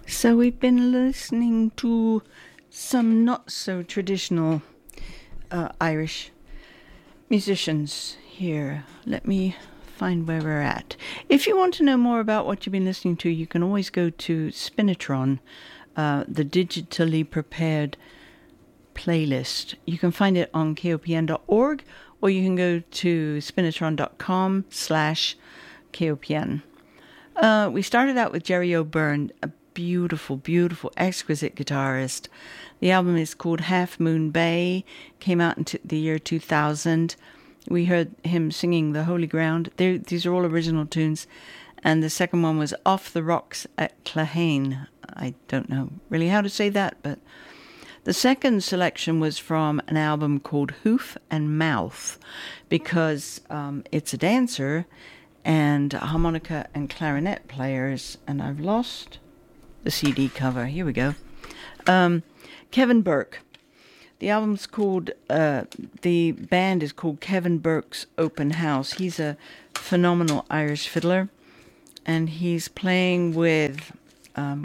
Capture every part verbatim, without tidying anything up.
So we've been listening to some not so traditional uh, Irish musicians here. Let me find where we're at. If you want to know more about what you've been listening to, you can always go to Spinitron, uh, the digitally prepared playlist. You can find it on K O P N dot org, or you can go to spinitron.com slash KOPN. Uh, we started out with Jerry O'Byrne, a beautiful, beautiful, exquisite guitarist. The album is called Half Moon Bay, came out in t- the year two thousand. We heard him singing The Holy Ground. They're, these are all original tunes. And the second one was Off the Rocks at Clahane. I don't know really how to say that, but the second selection was from an album called Hoof and Mouth, because um, it's a dancer and harmonica and clarinet players, and I've lost the C D cover. Here we go. Um, Kevin Burke. The album's called, uh, the band is called Kevin Burke's Open House. He's a phenomenal Irish fiddler, and he's playing with, um,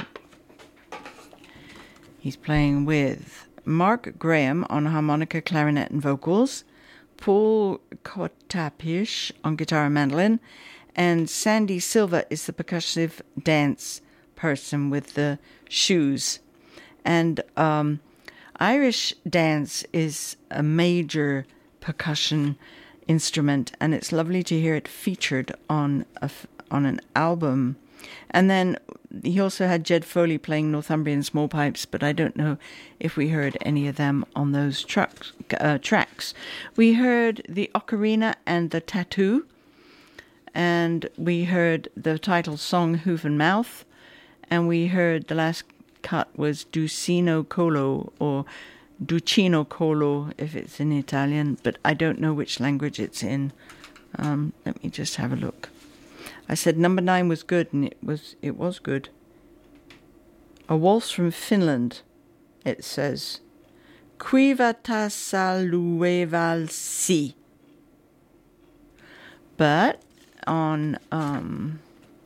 he's playing with Mark Graham on harmonica, clarinet, and vocals, Paul Kotapish on guitar and mandolin, and Sandy Silva is the percussive dance person with the shoes. And um, Irish dance is a major percussion instrument, and it's lovely to hear it featured on a, on an album. And then he also had Jed Foley playing Northumbrian small pipes, but I don't know if we heard any of them on those trucks, uh, tracks. We heard the Ocarina and the Tattoo, and we heard the title song Hoof and Mouth, and we heard the last cut was Ducino Colo, or Ducino Colo if it's in Italian, but I don't know which language it's in. Um, let me just have a look. I said number nine was good, and it was it was good. A waltz from Finland, it says. Quivatasa luevalsi. But on um,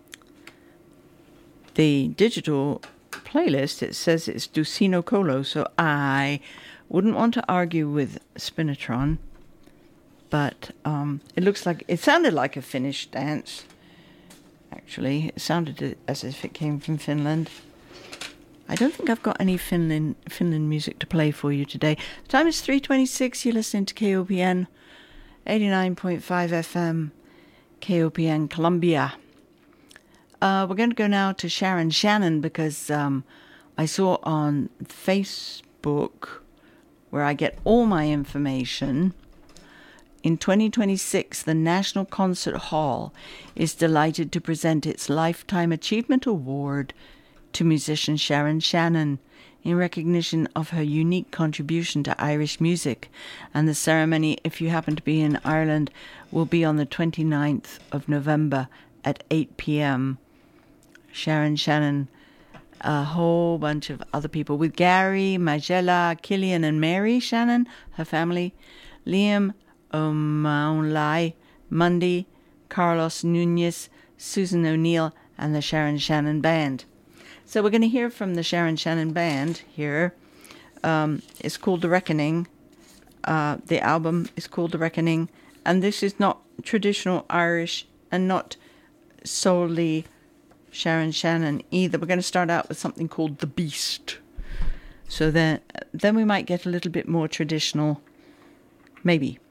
the digital playlist, it says it's Ducino Colo, so I wouldn't want to argue with Spinitron, but um, it looks like, it sounded like a Finnish dance. Actually, it sounded as if it came from Finland. I don't think I've got any Finland Finland music to play for you today. The time is three twenty-six. You're listening to K O P N, eighty-nine point five F M, K O P N Columbia. Uh, we're going to go now to Sharon Shannon, because um, I saw on Facebook, where I get all my information, in twenty twenty-six, the National Concert Hall is delighted to present its Lifetime Achievement Award to musician Sharon Shannon in recognition of her unique contribution to Irish music. And the ceremony, if you happen to be in Ireland, will be on the twenty-ninth of November at eight p.m. Sharon Shannon, a whole bunch of other people, with Gary, Magella, Killian and Mary Shannon, her family, Liam O'Maunlai, Mundy, Carlos Nunez, Susan O'Neill, and the Sharon Shannon Band. So we're going to hear from the Sharon Shannon Band here. Um, it's called The Reckoning. Uh, the album is called The Reckoning. And this is not traditional Irish and not solely Sharon Shannon either. We're going to start out with something called The Beast. So then, then we might get a little bit more traditional. Maybe.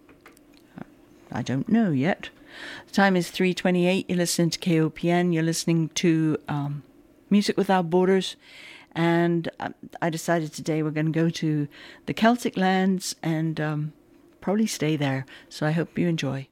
I don't know yet. The time is three twenty-eight. You're listening to K O P N. You're listening to um, Music Without Borders. And I decided today we're going to go to the Celtic lands and um, probably stay there. So I hope you enjoy.